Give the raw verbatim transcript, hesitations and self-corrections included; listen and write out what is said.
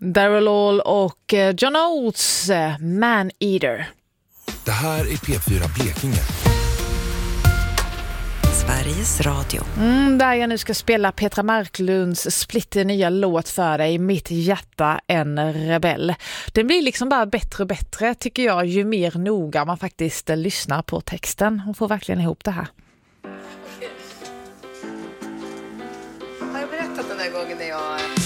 Daryl Hall och John Oates, Man Eater. Det här är P fyra Blekinge. Sveriges Radio. Mm, där jag nu ska spela Petra Marklunds splitter nya låt för dig, Mitt hjärta en rebell. Den blir liksom bara bättre och bättre tycker jag ju mer noga man faktiskt lyssnar på texten. Hon får verkligen ihop det här.